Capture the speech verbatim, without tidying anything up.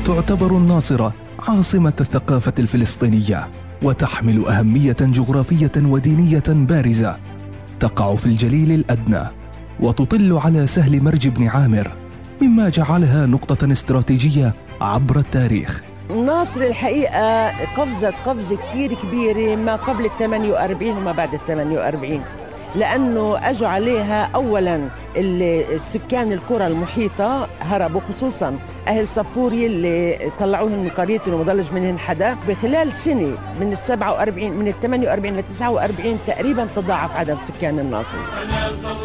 تعتبر الناصرة عاصمة الثقافة الفلسطينية، وتحمل أهمية جغرافية ودينية بارزة. تقع في الجليل الأدنى وتطل على سهل مرج بن عامر، مما جعلها نقطة استراتيجية عبر التاريخ. الناصر الحقيقة قفزت قفزة كتير كبيرة ما قبل الثمانية وأربعين وما بعد الثمانية وأربعين، لأنه أجوا عليها أولاً السكان القرى المحيطة هربوا، خصوصاً أهل صفوري اللي طلعوهم من قريتهم وما ضلش منهم حدا. بخلال سنة من السبعة وأربعين من الثمانية وأربعين للتسعة وأربعين تقريباً تضاعف عدد سكان الناصر.